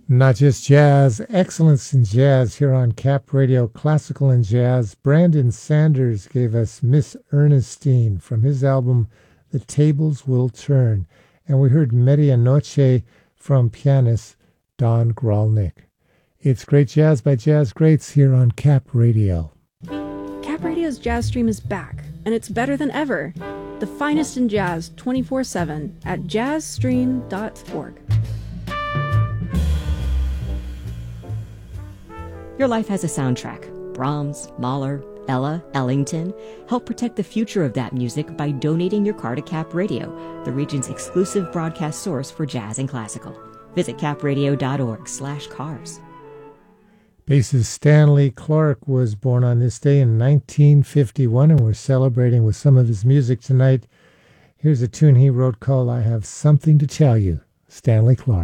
Not just jazz, excellence in jazz here on Cap Radio, Classical and Jazz. Brandon Sanders gave us Miss Ernestine from his album The Tables Will Turn. And we heard Medianoche from pianist Don Grolnick. It's great jazz by jazz greats here on Cap Radio. Cap Radio's Jazz Stream is back, and it's better than ever. The finest in jazz 24/7 at jazzstream.org. Your life has a soundtrack. Brahms, Mahler, Ella, Ellington. Help protect the future of that music by donating your car to Cap Radio, the region's exclusive broadcast source for jazz and classical. Visit capradio.org/cars. Bassist Stanley Clarke was born on this day in 1951, and we're celebrating with some of his music tonight. Here's a tune he wrote called I Have Something to Tell You, Stanley Clarke.